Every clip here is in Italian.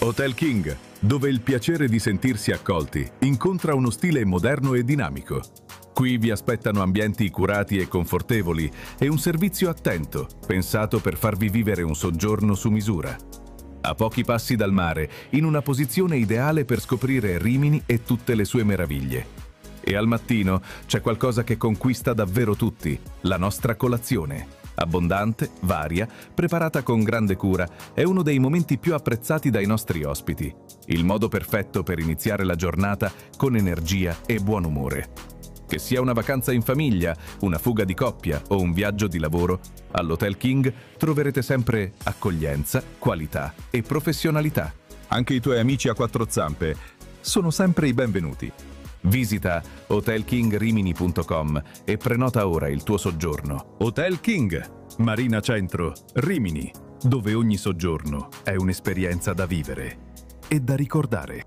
Hotel King, dove il piacere di sentirsi accolti incontra uno stile moderno e dinamico. Qui vi aspettano ambienti curati e confortevoli e un servizio attento, pensato per farvi vivere un soggiorno su misura. A pochi passi dal mare, in una posizione ideale per scoprire Rimini e tutte le sue meraviglie. E al mattino c'è qualcosa che conquista davvero tutti, la nostra colazione. Abbondante, varia, preparata con grande cura, è uno dei momenti più apprezzati dai nostri ospiti. Il modo perfetto per iniziare la giornata con energia e buon umore. Che sia una vacanza in famiglia, una fuga di coppia o un viaggio di lavoro, all'Hotel King troverete sempre accoglienza, qualità e professionalità. Anche i tuoi amici a quattro zampe sono sempre i benvenuti. Visita hotelkingrimini.com e prenota ora il tuo soggiorno. Hotel King, Marina Centro, Rimini, dove ogni soggiorno è un'esperienza da vivere e da ricordare.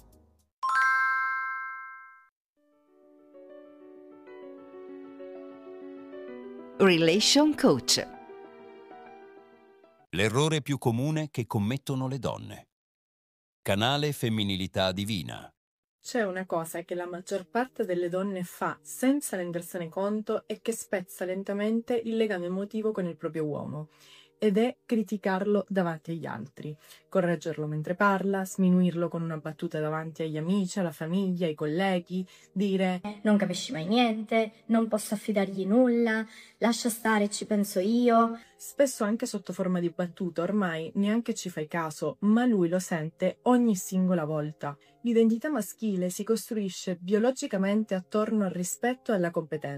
Relation Coach. L'errore più comune che commettono le donne. Canale Femminilità Divina. C'è una cosa che la maggior parte delle donne fa senza rendersene conto e che spezza lentamente il legame emotivo con il proprio uomo, ed è criticarlo davanti agli altri, correggerlo mentre parla, sminuirlo con una battuta davanti agli amici, alla famiglia, ai colleghi, dire non capisci mai niente, non posso affidargli nulla, lascia stare, ci penso io. Spesso anche sotto forma di battuta, ormai neanche ci fai caso, ma lui lo sente ogni singola volta. L'identità maschile si costruisce biologicamente attorno al rispetto e alla competenza.